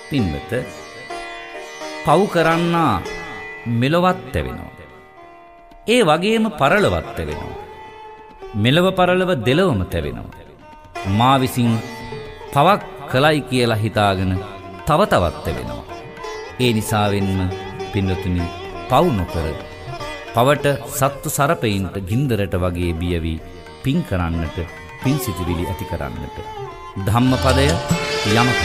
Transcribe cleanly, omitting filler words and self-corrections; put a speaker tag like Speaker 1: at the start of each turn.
Speaker 1: පින්වත පව් කරන්නා මෙලොවත් තැවෙනවා. ඒ වගේම පරලොවත් තැවෙනවා. මෙලව පරලොව දෙලොවම තැවෙනවා. මා විසින් පවක් කළයි කියලා හිතාගෙන තව තවත් තැවෙනවා. ඒ නිසාවෙන්ම පින්වතුනි පව් නොකර පවට සත්තු සරපයින්ට ගින්දරට වගේ බිය වී පින් කරන්නට, පින් සිතිවිලි ඇති කරන්නට. ධම්මපදය යමක